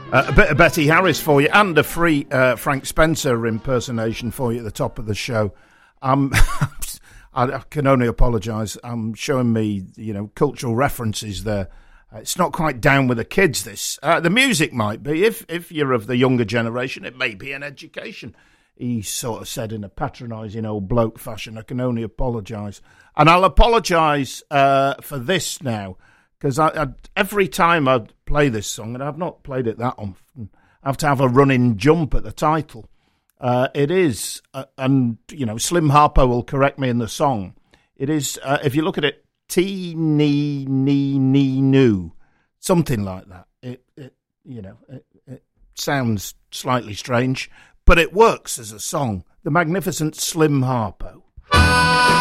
A bit of Betty Harris for you, and a free Frank Spencer impersonation for you at the top of the show. I can only apologise. I'm showing me, cultural references there. It's not quite down with the kids, this. The music might be. If you're of the younger generation, it may be an education. He sort of said in a patronising old bloke fashion. I can only apologise. And I'll apologise for this now, because every time I play this song, and I've not played it that often, I have to have a running jump at the title. It is, and Slim Harpo will correct me in the song. It is, if you look at it, Tee-nee-nee-nee-noo, something like that. It sounds slightly strange, but it works as a song. The magnificent Slim Harpo.